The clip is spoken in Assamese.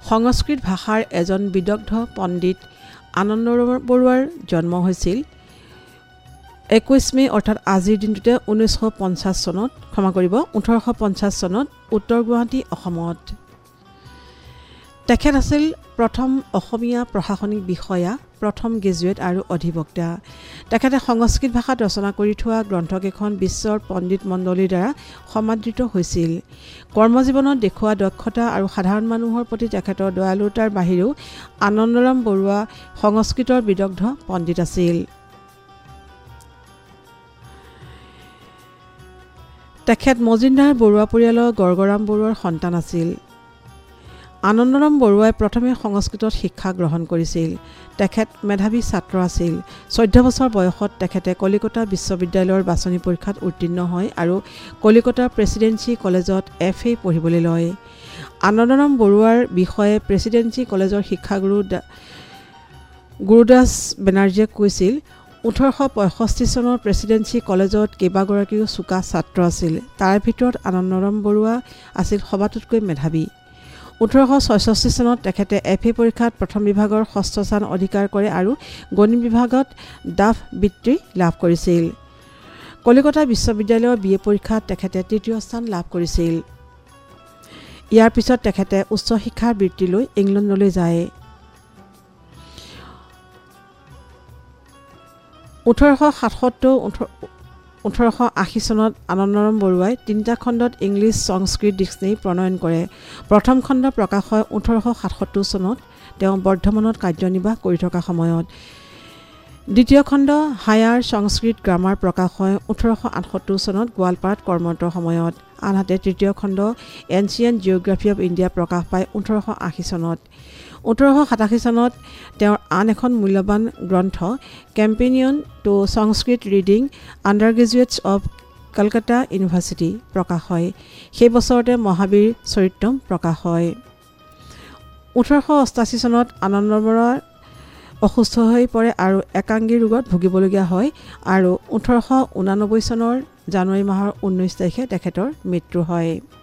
সংস্কৃত ভাষাৰ এজন বিদগ্ধ পণ্ডিত আনন্দৰাম বৰুৱাৰ জন্ম হৈছিল 21 মে অৰ্থাৎ আজিৰ দিনটোতে 1850 চনত উত্তৰ গুৱাহাটী অসমত। তেখেত আছিল প্ৰথম অসমীয়া প্ৰশাসনিক বিষয়া, প্ৰথম গ্ৰেজুৱেট আৰু অধিবক্তা। তেখেতে সংস্কৃত ভাষাত ৰচনা কৰি থোৱা গ্ৰন্থকেইখন বিশ্বৰ পণ্ডিত মণ্ডলীৰ দ্বাৰা সমাদৃত হৈছিল। কৰ্মজীৱনত দেখুওৱা দক্ষতা আৰু সাধাৰণ মানুহৰ প্ৰতি তেখেতৰ দয়ালুতাৰ বাহিৰেও আনন্দৰাম বৰুৱা সংস্কৃতৰ বিদগ্ধ পণ্ডিত আছিল। তেখেত মজিন্দৰ বৰুৱা পৰিয়ালৰ গৰ্গৰাম বৰুৱাৰ সন্তান আছিল। আনন্দৰাম বৰুৱাই প্ৰথমে সংস্কৃতত শিক্ষা গ্ৰহণ কৰিছিল। তেখেত মেধাৱী ছাত্ৰ আছিল। 14 বছৰ বয়সত তেখেতে কলিকতা বিশ্ববিদ্যালয়ৰ বাছনি পৰীক্ষাত উত্তীৰ্ণ হয় আৰু কলিকতা প্ৰেছিডেন্সি কলেজত FA পঢ়িবলৈ লয়। আনন্দৰাম বৰুৱাৰ বিষয়ে প্ৰেছিডেন্সি কলেজৰ শিক্ষাগুৰু গুৰুদাস বেনাৰ্জীয়ে কৈছিল, 1865 চনৰ প্ৰেছিডেন্সি কলেজত কেইবাগৰাকীও চোকা ছাত্ৰ আছিল। তাৰ ভিতৰত আনন্দৰাম বৰুৱা আছিল সবাতোতকৈ মেধাৱী। 1866 চনত তেখেতে FA পৰীক্ষাত প্ৰথম বিভাগৰ 6ষ্ঠ স্থান অধিকাৰ কৰে আৰু গণিত বিভাগত ডাফ বৃত্তি লাভ কৰিছিল। কলিকতা বিশ্ববিদ্যালয়ৰ BA পৰীক্ষাত তেখেতে 3য় স্থান লাভ কৰিছিল। ইয়াৰ পিছত তেখেতে উচ্চ শিক্ষাৰ বৃত্তি লৈ ইংলেণ্ডলৈ যায়। 1880 চনত আনন্দৰাম বৰুৱাই 3টা খণ্ডত ইংলিছ সংস্কৃত ডিক্সনেৰী প্ৰণয়ন কৰে। প্ৰথম খণ্ড প্ৰকাশ হয় 1877 চনত, তেওঁ বৰ্ধমানত কাৰ্যনিৰ্বাহ কৰি থকা সময়ত। দ্বিতীয় খণ্ড হায়াৰ সংস্কৃত গ্ৰামাৰ প্ৰকাশ হয় 1878 চনত গোৱালপাৰাত কৰ্মৰত সময়ত। আনহাতে তৃতীয় খণ্ড এনচিয়েণ্ট জিঅ'গ্ৰাফি অৱ ইণ্ডিয়া প্ৰকাশ পায় 1880 চনত। 1887 চনত তেওঁৰ আন এখন মূল্যৱান গ্ৰন্থ কেম্পেনিয়ন two Sanskrit reading under গ্ৰেজুৱেটছ of Kolkata university প্ৰকাশ হয়। সেই বছৰতে মহাবীৰ চৰিত্ৰম প্ৰকাশ হয়। 1888 চনত আনন্দৰাম বৰুৱা অসুস্থ হৈ পৰে আৰু একাংগী ৰোগত ভুগিবলগীয়া হয় আৰু 1889 চনৰ জানুৱাৰী মাহৰ 19 তাৰিখে তেখেতৰ মৃত্যু হয়।